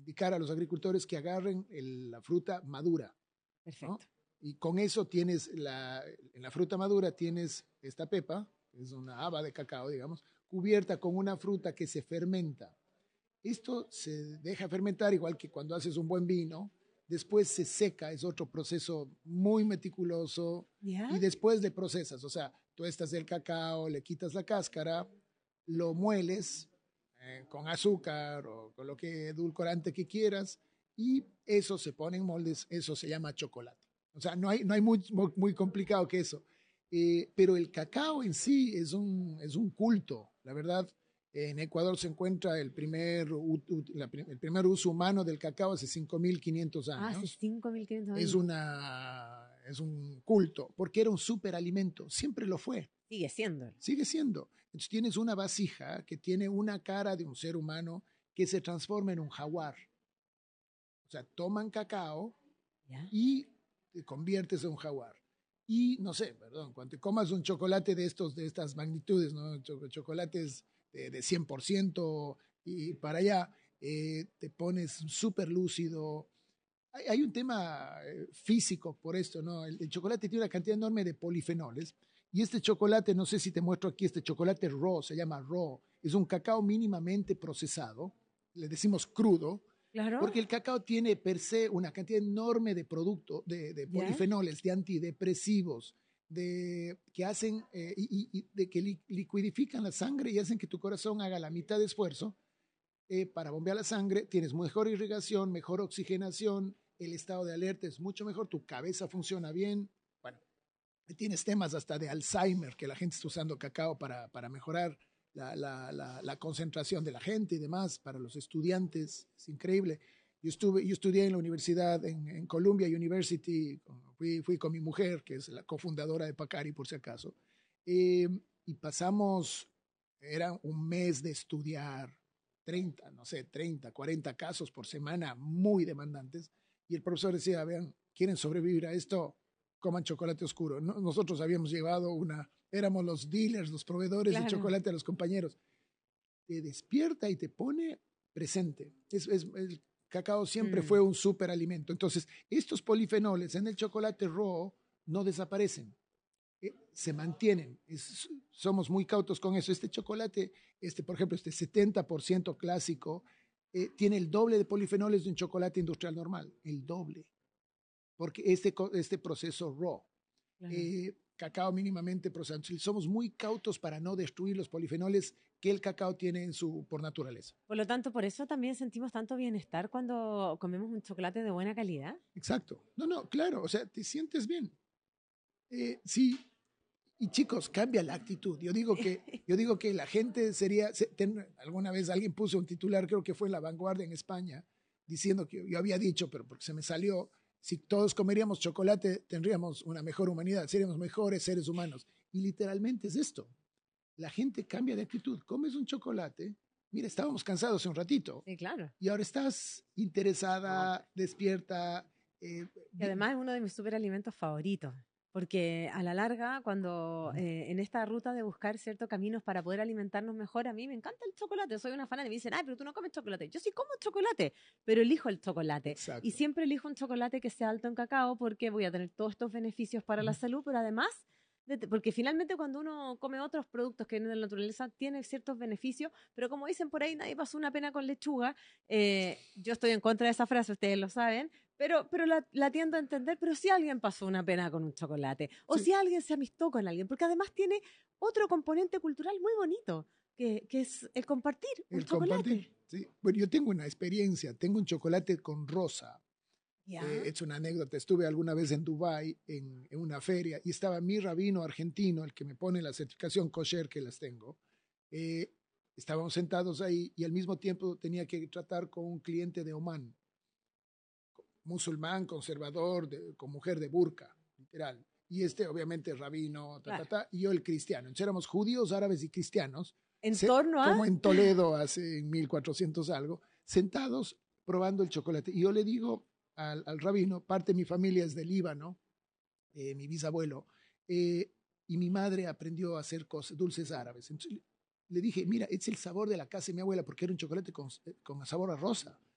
indicar a los agricultores que agarren la fruta madura. Perfecto. ¿No? Y con eso tienes, en la fruta madura tienes esta pepa, que es una haba de cacao, digamos, cubierta con una fruta que se fermenta. Esto se deja fermentar igual que cuando haces un buen vino, después se seca, es otro proceso muy meticuloso, ¿Ya? y después le procesas, o sea, tuestas el cacao, le quitas la cáscara, lo mueles con azúcar o con lo que edulcorante que quieras, y eso se pone en moldes, eso se llama chocolate. O sea, no hay muy complicado que eso. Pero el cacao en sí es un culto, la verdad. En Ecuador se encuentra el primer uso humano del cacao hace 5.500 Hace años. 5.500 Es, años. es un culto, porque era un superalimento, siempre lo fue, Sigue siendo. sigue siendo. Entonces tienes una vasija que tiene una cara de un ser humano que se transforma en un jaguar. O sea, toman cacao ¿Ya? y te conviertes en un jaguar. Y no sé, perdón, cuando te comas un chocolate de estas magnitudes, ¿no? Chocolates de 100% y para allá, te pones súper lúcido. Hay un tema físico por esto, ¿no? El chocolate tiene una cantidad enorme de polifenoles. Y este chocolate, no sé si te muestro aquí, este chocolate raw, se llama raw, es un cacao mínimamente procesado, le decimos crudo, Claro. porque el cacao tiene per se una cantidad enorme de productos, de ¿Ya? polifenoles, de antidepresivos, que hacen de que liquidifican la sangre y hacen que tu corazón haga la mitad de esfuerzo para bombear la sangre. Tienes mejor irrigación, mejor oxigenación, el estado de alerta es mucho mejor, tu cabeza funciona bien. Bueno, tienes temas hasta de Alzheimer, que la gente está usando cacao para mejorar la concentración de la gente y demás, para los estudiantes, es increíble. Yo estudié en la universidad, en Columbia University, fui con mi mujer, que es la cofundadora de Pacari, por si acaso, y pasamos, era un mes de estudiar, 30, no sé, 30, 40 casos por semana, muy demandantes, y el profesor decía, vean, ¿quieren sobrevivir a esto? Coman chocolate oscuro. Nosotros habíamos llevado éramos los dealers, los proveedores de Claro. chocolate a los compañeros. Te despierta y te pone presente. El cacao siempre fue Mm. un superalimento. Entonces, estos polifenoles en el chocolate raw no desaparecen, se mantienen. Somos muy cautos con eso. Este chocolate, por ejemplo, este 70% clásico, tiene el doble de polifenoles de un chocolate industrial normal, el doble, porque este proceso raw, Claro. cacao mínimamente procesado. Somos muy cautos para no destruir los polifenoles que el cacao tiene por naturaleza. Por lo tanto, por eso también sentimos tanto bienestar cuando comemos un chocolate de buena calidad. Exacto. No, claro, o sea, te sientes bien. Sí, y chicos, cambia la actitud. Yo digo que la gente alguna vez alguien puso un titular, creo que fue en La Vanguardia en España, diciendo que yo había dicho, pero porque se me salió, si todos comeríamos chocolate, tendríamos una mejor humanidad, seríamos mejores seres humanos. Y literalmente es esto. La gente cambia de actitud. Comes un chocolate, mira, estábamos cansados hace un ratito, Sí, claro. y ahora estás interesada, despierta. Y además es uno de mis superalimentos favoritos, porque a la larga, cuando en esta ruta de buscar ciertos caminos para poder alimentarnos mejor, a mí me encanta el chocolate. Soy una fan y me dicen, ay, pero tú no comes chocolate. Yo sí como chocolate, pero elijo el chocolate. Y Exacto. siempre elijo un chocolate que sea alto en cacao porque voy a tener todos estos beneficios para la salud, pero además porque finalmente cuando uno come otros productos que vienen de la naturaleza, tiene ciertos beneficios, pero como dicen por ahí, nadie pasó una pena con lechuga. Yo estoy en contra de esa frase, ustedes lo saben, pero la tiendo a entender, pero si alguien pasó una pena con un chocolate, o Sí, si alguien se amistó con alguien, porque además tiene otro componente cultural muy bonito, que es el compartir un el chocolate. compartir. Sí. Bueno, yo tengo una experiencia, tengo un chocolate con rosa. Ya, Es una anécdota, estuve alguna vez en Dubái en una feria y estaba mi rabino argentino, el que me pone la certificación kosher que las tengo. Eh, Estábamos sentados ahí y al mismo tiempo tenía que tratar con un cliente de Omán, musulmán, conservador, con mujer de burka, literal. Y obviamente, rabino, claro. y yo el cristiano. Entonces éramos judíos, árabes y cristianos, En torno a... como en Toledo hace en 1400 algo, sentados probando el chocolate. Y yo le digo al rabino, parte de mi familia es de Líbano, mi bisabuelo, y mi madre aprendió a hacer dulces árabes. Entonces le dije, mira, es el sabor de la casa de mi abuela, porque era un chocolate con sabor a rosa.